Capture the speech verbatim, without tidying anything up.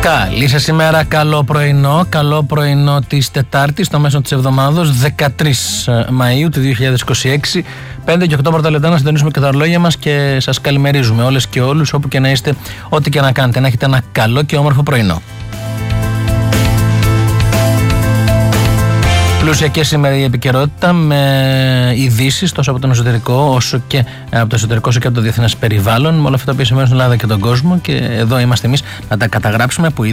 Καλή σας ημέρα, καλό πρωινό, καλό πρωινό της Τετάρτης, στο μέσο της εβδομάδος, δεκατρείς Μαΐου του δύο χιλιάδες είκοσι έξι, πέντε και οκτώ πρώτα λεπτά να συντονίσουμε και τα ρολόγια μας και σας καλημερίζουμε όλες και όλους, όπου και να είστε, ό,τι και να κάνετε, να έχετε ένα καλό και όμορφο πρωινό. Πλούσια και σήμερα η επικαιρότητα με ειδήσεις τόσο από τον εσωτερικό όσο και από το εσωτερικό όσο και από το διεθνές περιβάλλον, με όλα αυτά τα οποία συμβαίνουν στην Ελλάδα και τον κόσμο, και εδώ είμαστε εμείς να τα καταγράψουμε που